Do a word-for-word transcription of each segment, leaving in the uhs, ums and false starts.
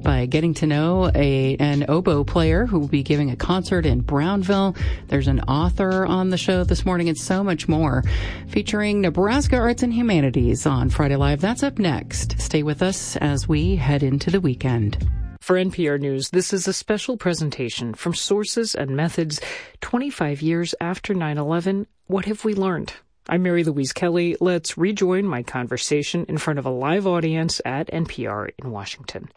by getting to know a an oboe player who will be giving a concert in Brownville. There's an author on the show this morning and so much more, featuring Nebraska Arts and Humanities on Friday Live. That's up next. Stay with us as we head into the weekend. For N P R News, this is a special presentation from Sources and Methods. twenty-five years after nine eleven, what have we learned? I'm Mary Louise Kelly. Let's rejoin my conversation in front of a live audience at N P R in Washington.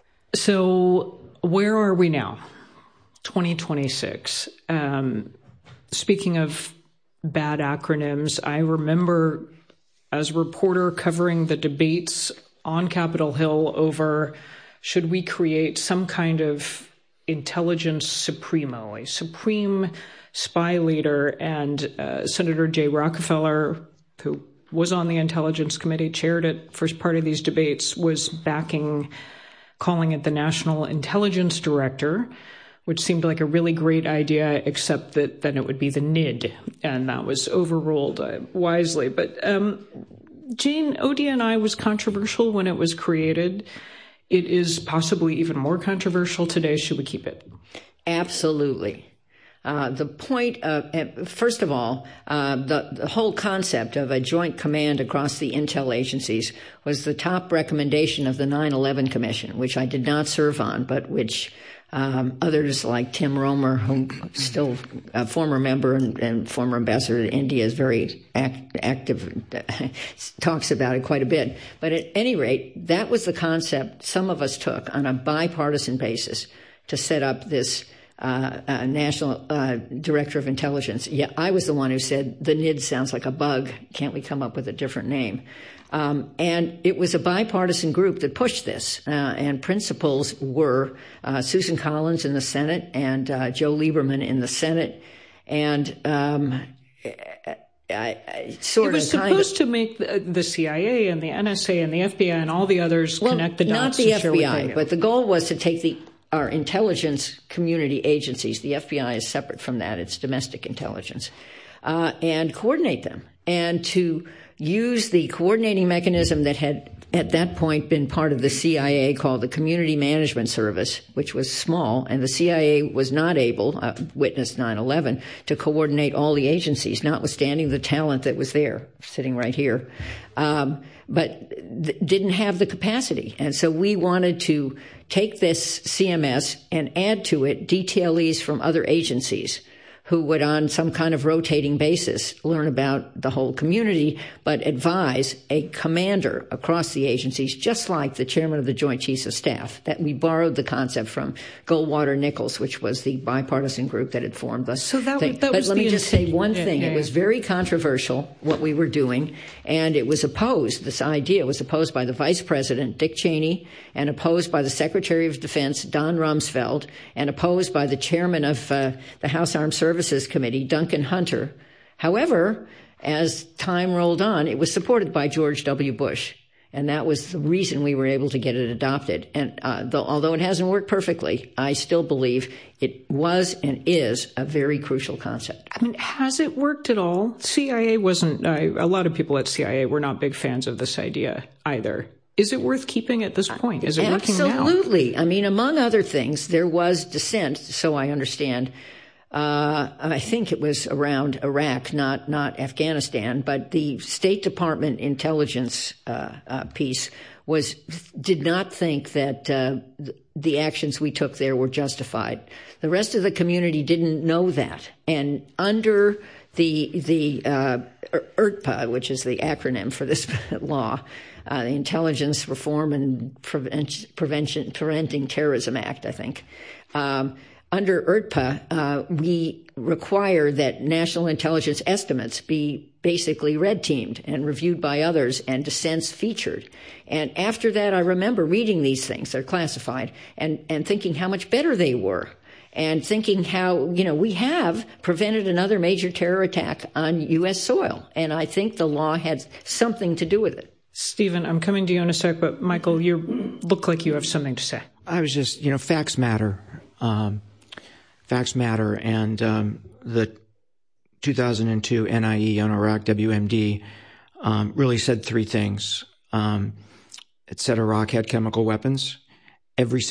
So where are we now? twenty twenty-six. Um, speaking of bad acronyms, I remember as a reporter covering the debates on Capitol Hill over should we create some kind of intelligence supremo, a supreme spy leader, and uh, Senator Jay Rockefeller, who was on the Intelligence Committee, chaired it first part of these debates, was backing calling it the National Intelligence Director, which seemed like a really great idea, except that then it would be the N I D, and that was overruled uh, wisely. But um, Jane, O D N I was controversial when it was created. It is possibly even more controversial today. Should we keep it? Absolutely. Uh, the point of, first of all, uh, the, the whole concept of a joint command across the intel agencies was the top recommendation of the nine eleven Commission, which I did not serve on, but which um, others like Tim Romer, who still a former member and, and former ambassador to India, is very act, active, talks about it quite a bit. But at any rate, that was the concept some of us took on a bipartisan basis to set up this Uh, uh, National uh, Director of Intelligence. Yeah, I was the one who said the N I D sounds like a bug. Can't we come up with a different name? Um, and it was a bipartisan group that pushed this. Uh, and principals were uh, Susan Collins in the Senate and uh, Joe Lieberman in the Senate. And um, I, I sort it was of supposed kind of, to make the, the C I A and the N S A and the F B I and all the others well, connect the dots. Not the and F B I, share what but the goal was to take the our intelligence community agencies. The F B I is separate from that. It's domestic intelligence. Uh, and coordinate them. And to use the coordinating mechanism that had at that point been part of the C I A called the Community Management Service, which was small, and the C I A was not able, uh, witness nine eleven, to coordinate all the agencies, notwithstanding the talent that was there, sitting right here, um, but th- didn't have the capacity. And so we wanted to take this C M S and add to it detailees from other agencies who would, on some kind of rotating basis, learn about the whole community, but advise a commander across the agencies, just like the chairman of the Joint Chiefs of Staff. That we borrowed the concept from Goldwater Nichols, which was the bipartisan group that had formed the so that, thing. That but was let me just say one yeah, thing. Yeah, it yeah. was very controversial, what we were doing, and it was opposed, this idea was opposed by the Vice President, Dick Cheney, and opposed by the Secretary of Defense, Don Rumsfeld, and opposed by the chairman of uh, the House Armed Services Committee, Duncan Hunter. However, as time rolled on, it was supported by George W. Bush, and that was the reason we were able to get it adopted. And uh, though, although it hasn't worked perfectly, I still believe it was and is a very crucial concept. I mean, has it worked at all? C I A wasn't, uh, a lot of people at C I A were not big fans of this idea either. Is it worth keeping at this point? Is it working now? Absolutely. I mean, among other things, there was dissent, so I understand. Uh, I think it was around Iraq, not not Afghanistan, but the State Department intelligence uh, uh, piece was did not think that uh, the actions we took there were justified. The rest of the community didn't know that, and under the the uh, I R T P A, which is the acronym for this law, uh, the Intelligence Reform and Prevention, Prevention Preventing Terrorism Act, I think. Um, Under I R T P A, uh, we require that national intelligence estimates be basically red-teamed and reviewed by others and dissents featured. And after that, I remember reading these things, they're classified, and, and thinking how much better they were, and thinking how, you know, we have prevented another major terror attack on U S soil. And I think the law had something to do with it. Stephen, I'm coming to you in a sec, but Michael, you look like you have something to say. I was just, you know, facts matter. Um, Facts matter, and um, the two thousand two N I E on Iraq W M D um, really said three things. Um, it said Iraq had chemical weapons. Every